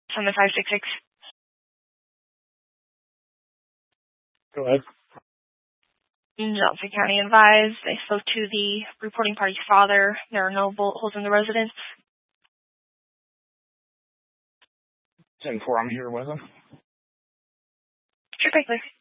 from the 566. Go ahead. Johnson County advised they spoke to the reporting party's father. There are no bullet holes in the residence. 10-4, I'm here with him. Sure, clear.